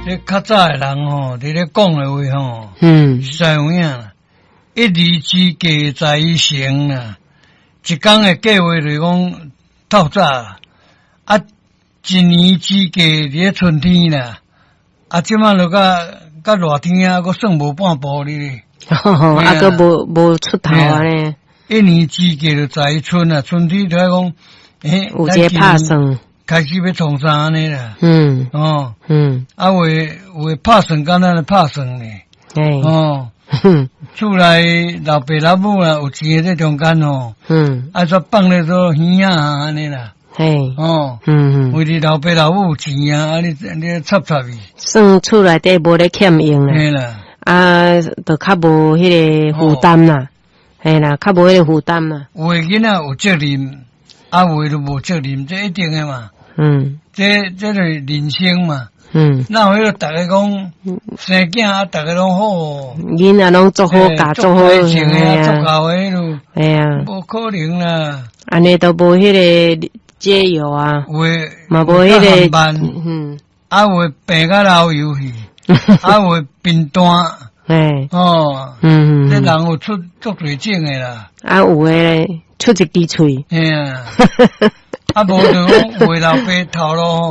这较早的人吼，伫咧讲的话吼，是有影啦。一日之计在于行啦，一天的计划就是讲透早啦，啊，一年之计伫咧春天啦，啊，即摆就甲热天啊，佫算无半步哩。 啊，佫无出头啊咧。 一年之计就在于春啊，春天就讲， 有一个拍算。 开始要创啥安尼啦？啊，为拍算，敢若咧拍算咧。厝内老爸老母啦，有钱在中间啊，煞放咧做耳啊安尼啦。为你老爸老母有钱啊，你插伊。 算厝内底无咧欠用啦。 嘿啦。 啊，就较无迄个负担啦。嘿啦，较无迄个负担啦。 有诶囡仔有责任。啊，有诶就无责任，这一定诶嘛。这就是人生嘛。那有迄个逐个讲生囝啊，逐个拢好。 囡仔拢做好教，做好情诶啊，做教诶咯。 哎呀， 无可能啦。 安尼都无迄个节油啊，嘛无迄个。 啊，有诶病甲老油去，啊有诶贫惰。这人有出足侪种诶啦。 啊，有诶出一支喙。 啊，无就讲为老爸头路。